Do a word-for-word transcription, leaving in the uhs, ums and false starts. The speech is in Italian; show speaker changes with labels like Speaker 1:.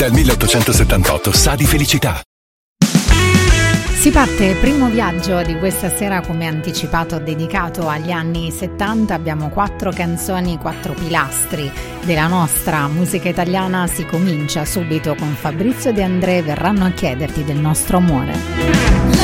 Speaker 1: Dal milleottocentosettantotto sa di felicità.
Speaker 2: Si parte, primo viaggio di questa sera come anticipato dedicato agli anni settanta. Abbiamo quattro canzoni, quattro pilastri della nostra musica italiana. Si comincia subito con Fabrizio De André, Verranno a chiederti del nostro amore.